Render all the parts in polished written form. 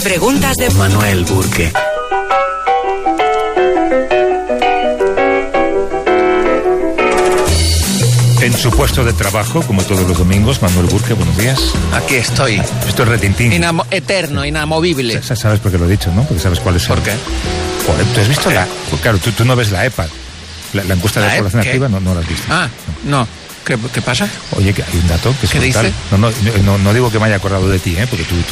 Preguntas de Manuel Burke. En su puesto de trabajo, como todos los domingos, Manuel Burke, buenos días. Aquí estoy. Esto es retintín. Eterno, inamovible. Sabes por qué lo he dicho, ¿no? Porque sabes cuáles son. ¿Por qué? Joder, ¿tú has visto la...? Claro, tú no ves la EPA. La encuesta de población activa no la has visto. Ah, no. ¿Qué pasa? Oye, que hay un dato que es brutal. No digo que me haya acordado de ti, porque tú...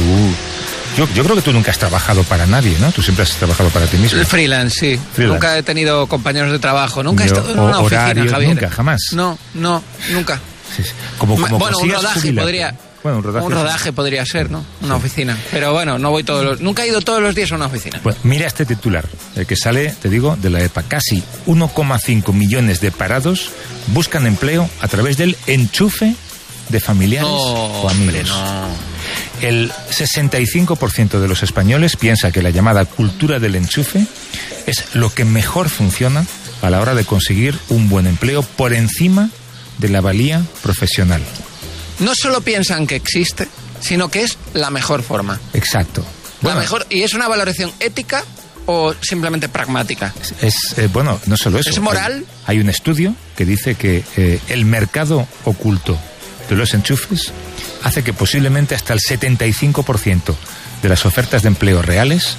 Yo creo que tú nunca has trabajado para nadie, ¿no? Tú siempre has trabajado para ti mismo. El freelance, sí. Freelance. Nunca he tenido compañeros de trabajo. Nunca he estado en una oficina, Javier. Nunca, jamás. No, nunca. Sí. Como bueno, un rodaje jubilarte. podría... Bueno, un rodaje podría ser, ¿no? Una oficina. Pero bueno, no voy nunca he ido todos los días a una oficina. Pues mira este titular, el que sale, te digo, de la EPA. Casi 1,5 millones de parados buscan empleo a través del enchufe de familiares o amigos. El 65% de los españoles piensa que la llamada cultura del enchufe es lo que mejor funciona a la hora de conseguir un buen empleo por encima de la valía profesional. No solo piensan que existe, sino que es la mejor forma. Exacto. La mejor, ¿y es una valoración ética o simplemente pragmática? Bueno, no solo eso. ¿Es moral? Hay un estudio que dice que el mercado oculto de los enchufes hace que posiblemente hasta el 75% de las ofertas de empleo reales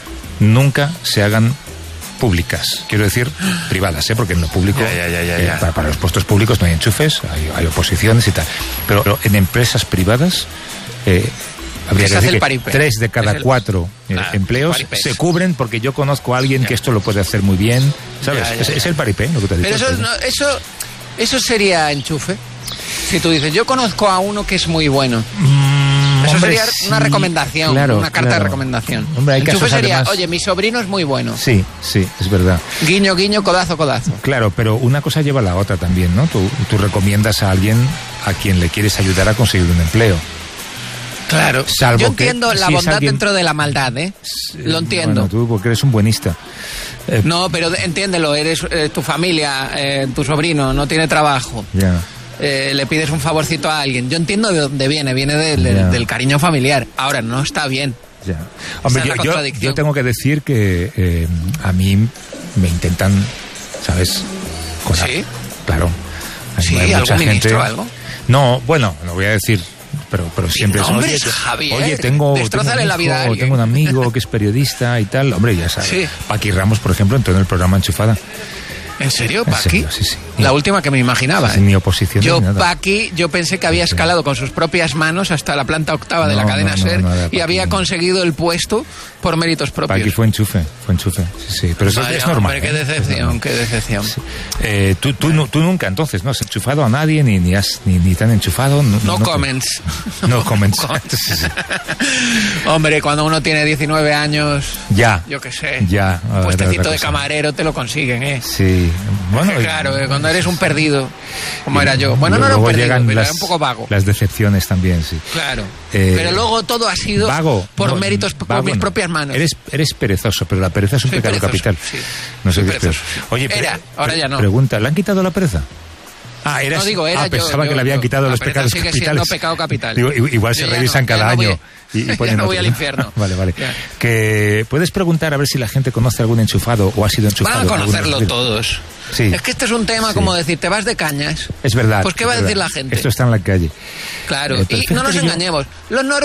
nunca se hagan públicas, quiero decir privadas, porque en lo público para los puestos públicos no hay enchufes, hay oposiciones y tal, pero en empresas privadas habría que decir que 3 de cada 4 empleos se cubren porque yo conozco a alguien que esto lo puede hacer muy bien, ¿sabes? Es el paripé lo que te he dicho. Pero eso sería enchufe. Si tú dices, yo conozco a uno que es muy bueno. Eso sería una recomendación, una carta de recomendación. Hombre, enchufe sería, además... oye, mi sobrino es muy bueno. Sí, es verdad. Guiño, guiño, codazo, codazo. Claro, pero una cosa lleva a la otra también, ¿no? Tú recomiendas a alguien a quien le quieres ayudar a conseguir un empleo. Claro, salvo yo entiendo la bondad alguien... dentro de la maldad, ¿eh? Lo entiendo. Bueno, tú porque eres un buenista. No, pero entiéndelo, eres tu familia, tu sobrino no tiene trabajo. Ya. Le pides un favorcito a alguien. Yo entiendo de dónde viene del cariño familiar. Ahora, no está bien. Ya. Hombre, yo tengo que decir que a mí me intentan, ¿sabes? Colar. ¿Sí? Claro. ¿Sí? Hay mucha ¿Algún ministro o gente... algo? No, bueno, no voy a decir... Pero siempre es... Hombre, Javier, tengo la vida a alguien. Tengo un amigo que es periodista y tal. Hombre, ya sabes. Sí. Paqui Ramos, por ejemplo, entró en el programa Enchufada. ¿En serio, Paqui? Sí. La última que me imaginaba. Sin ni oposición ni nada. Paqui, yo pensé que había escalado con sus propias manos hasta la planta octava de la cadena SER y había conseguido el puesto por méritos propios. Paqui fue enchufe. Sí. Pero eso es normal. Hombre, qué decepción, qué decepción. Sí. Tú nunca, entonces, no has enchufado a nadie, ni te han enchufado. No comments. No comments. Hombre, cuando uno tiene 19 años, ya. Yo qué sé. Ya. Un puestecito de camarero te lo consiguen, ¿eh? Sí. Bueno, claro, cuando eres un perdido, como era yo. Bueno, no era un perdido, pero era un poco vago. Las decepciones también, sí. Claro. Pero luego todo ha sido por méritos, por mis propias manos. Eres perezoso, pero la pereza es un pecado capital. Sí. No sé qué es. Oye, ahora ya no. Pregunta, ¿le han quitado la pereza? No digo, pensaba que le habían quitado los pecados sigue capitales. Siendo pecado capital. Digo, igual se revisan cada año. Y ponen no voy al infierno. Vale. Que puedes preguntar a ver si la gente conoce algún enchufado o ha sido enchufado. Van a conocerlo todos. Sí. Es que este es un tema como decir, te vas de cañas. Es verdad. Pues ¿qué va a decir la gente? Esto está en la calle. Claro, y no nos engañemos. Los